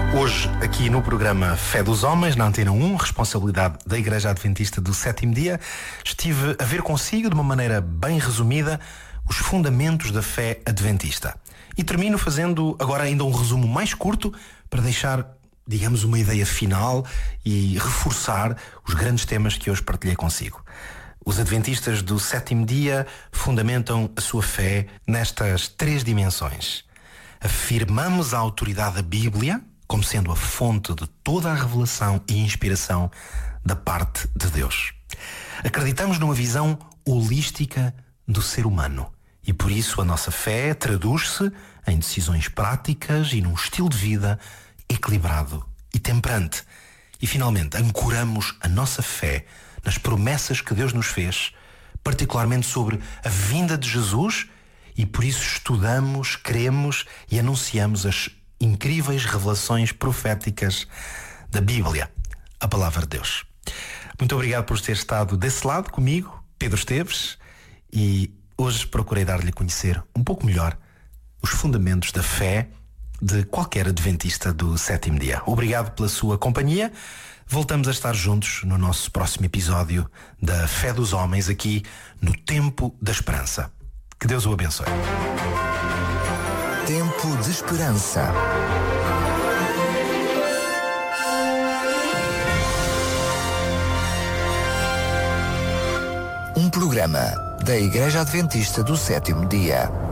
Hoje, aqui no programa Fé dos Homens, na Antena 1, responsabilidade da Igreja Adventista do Sétimo Dia, estive a ver consigo, de uma maneira bem resumida, os fundamentos da fé adventista. E termino fazendo agora ainda um resumo mais curto para deixar, digamos, uma ideia final e reforçar os grandes temas que hoje partilhei consigo. Os adventistas do Sétimo Dia fundamentam a sua fé nestas três dimensões. Afirmamos a autoridade da Bíblia como sendo a fonte de toda a revelação e inspiração da parte de Deus. Acreditamos numa visão holística do ser humano e por isso a nossa fé traduz-se em decisões práticas e num estilo de vida equilibrado e temperante. E finalmente ancoramos a nossa fé nas promessas que Deus nos fez, particularmente sobre a vinda de Jesus, e por isso estudamos, cremos e anunciamos as incríveis revelações proféticas da Bíblia, a Palavra de Deus. Muito obrigado por ter estado desse lado comigo, Pedro Esteves, e hoje procurei dar-lhe a conhecer um pouco melhor os fundamentos da fé de qualquer adventista do Sétimo Dia. Obrigado pela sua companhia. Voltamos a estar juntos no nosso próximo episódio da Fé dos Homens, aqui no Tempo da Esperança. Que Deus o abençoe. Tempo de Esperança. Um programa da Igreja Adventista do Sétimo Dia.